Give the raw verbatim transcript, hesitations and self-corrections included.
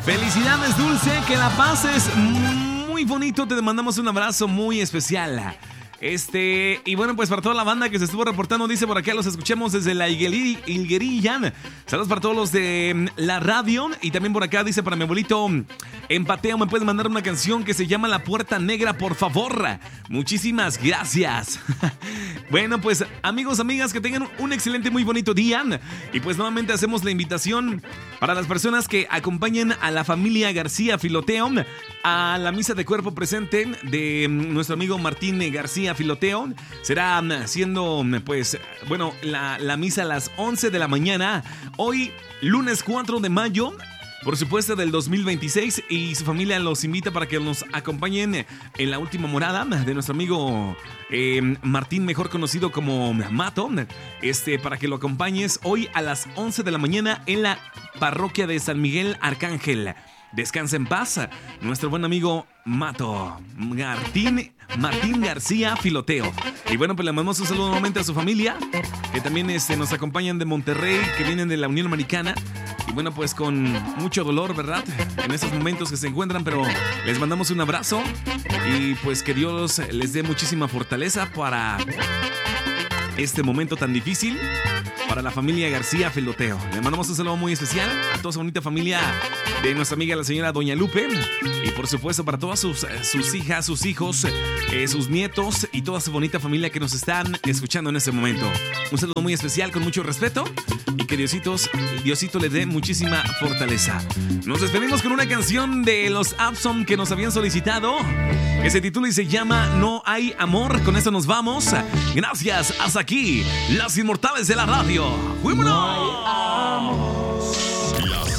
Felicidades, Dulce, que la pases muy bonito. Te mandamos un abrazo muy especial. Este, y bueno, pues para toda la banda que se estuvo reportando, dice por acá, los escuchamos desde la Higueri- Higuerilla. Saludos para todos los de la radio. Y también por acá dice para mi abuelito Empateo, me puedes mandar una canción que se llama La Puerta Negra, por favor. Muchísimas gracias. Bueno, pues amigos, amigas, que tengan un excelente, muy bonito día. Y pues nuevamente hacemos la invitación para las personas que acompañen a la familia García Filoteo a la misa de cuerpo presente de nuestro amigo Martín García Filoteo. Será siendo, pues, bueno, la, la misa a las once de la mañana. Hoy, lunes cuatro de mayo, por supuesto, del dos mil veintiséis. Y su familia los invita para que nos acompañen en la última morada de nuestro amigo eh, Martín, mejor conocido como Mato. Este, para que lo acompañes hoy a las once de la mañana en la parroquia de San Miguel Arcángel. Descansa en paz, nuestro buen amigo Mato Martín, Martín García Filoteo. Y bueno, pues le mandamos un saludo nuevamente a su familia, que también este, nos acompañan de Monterrey, que vienen de la Unión Americana. Y bueno, pues con mucho dolor, ¿verdad? En estos momentos que se encuentran, pero les mandamos un abrazo. Y pues que Dios les dé muchísima fortaleza para este momento tan difícil. Para la familia García Filoteo. Le mandamos un saludo muy especial a toda su bonita familia de nuestra amiga la señora Doña Lupe. Y por supuesto para todas sus, sus hijas, sus hijos, eh, sus nietos y toda su bonita familia que nos están escuchando en este momento. Un saludo muy especial con mucho respeto y que Diositos, Diosito le dé muchísima fortaleza. Nos despedimos con una canción de los Absom que nos habían solicitado, que se titula y se llama No Hay Amor. Con esto nos vamos. Gracias. Hasta aquí, las inmortales de la radio. ¡Fuímonos!